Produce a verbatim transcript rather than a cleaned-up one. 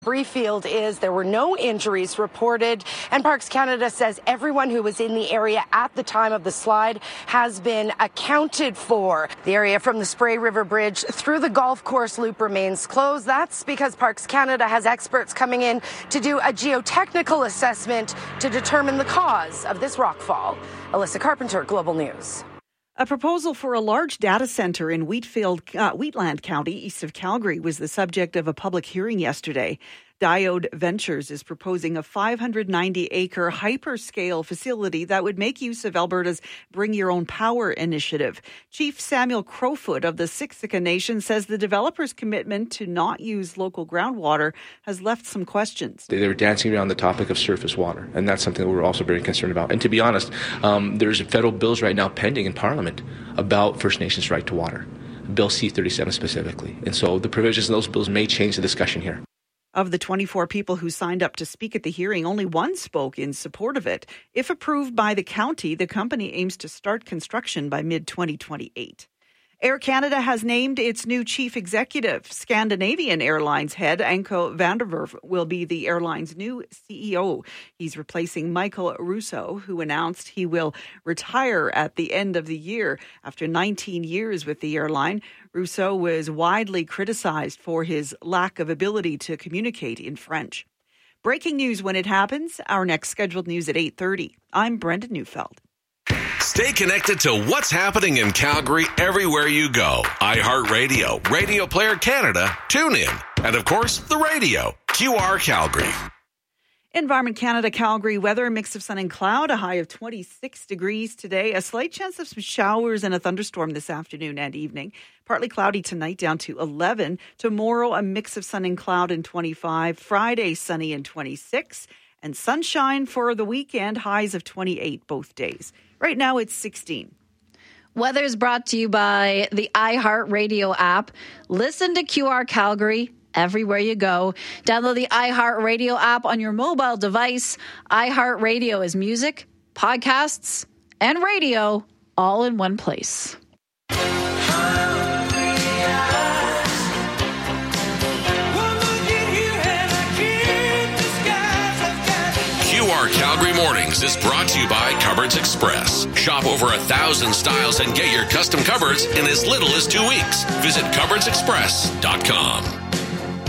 Breefield is there were no injuries reported, and Parks Canada says everyone who was in the area at the time of the slide has been accounted for. The area from the Spray River Bridge through the golf course loop remains closed. That's because Parks Canada has experts coming in to do a geotechnical assessment to determine the cause of this rockfall. Alyssa Carpenter, Global News. A proposal for a large data centre in Wheatfield, uh, Wheatland County, east of Calgary, was the subject of a public hearing yesterday. Diode Ventures is proposing a five hundred ninety acre hyperscale facility that would make use of Alberta's Bring Your Own Power initiative. Chief Samuel Crowfoot of the Siksika Nation says the developer's commitment to not use local groundwater has left some questions. They were dancing around the topic of surface water, and that's something that we're also very concerned about. And to be honest, um, there's federal bills right now pending in Parliament about First Nations' right to water, Bill C thirty-seven specifically. And so the provisions of those bills may change the discussion here. Of the twenty-four people who signed up to speak at the hearing, only one spoke in support of it. If approved by the county, the company aims to start construction by mid twenty twenty-eight. Air Canada has named its new chief executive. Scandinavian Airlines head Anko van der Werf will be the airline's new C E O. He's replacing Michael Russo, who announced he will retire at the end of the year after nineteen years with the airline. Russo was widely criticized for his lack of ability to communicate in French. Breaking news when it happens. Our next scheduled news at eight thirty. I'm Brenda Neufeld. Stay connected to what's happening in Calgary everywhere you go. iHeartRadio, Radio Player Canada, TuneIn, and of course, the radio, Q R Calgary. Environment Canada, Calgary weather, a mix of sun and cloud, a high of twenty-six degrees today, a slight chance of some showers and a thunderstorm this afternoon and evening. Partly cloudy tonight down to eleven. Tomorrow, a mix of sun and cloud and twenty-five. Friday, sunny and twenty-six. And sunshine for the weekend, highs of twenty-eight both days. Right now, it's sixteen. Weather is brought to you by the iHeartRadio app. Listen to Q R Calgary everywhere you go. Download the iHeartRadio app on your mobile device. iHeartRadio is music, podcasts, and radio all in one place. Q R Calgary Mornings is brought to you by Cupboards Express. Shop over a thousand styles and get your custom cupboards in as little as two weeks. Visit cupboards express dot com.